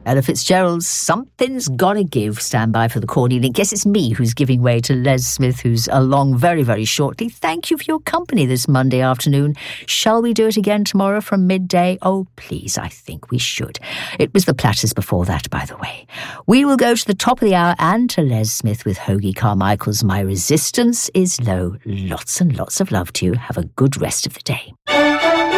Ella Fitzgerald's Something's Gotta Give. Stand by for the Cornelia. Guess it's me who's giving way to Les Smith, who's along very, very shortly. Thank you for your company this Monday afternoon. Shall we do it again tomorrow from midday? Oh, please, I think we should. It was the Platters before that, by the way. We will go to the top of the hour and to Les Smith with Hoagie Carmichael's My Resistance Is Low. Lots and lots of love to you. Have a good rest of the day.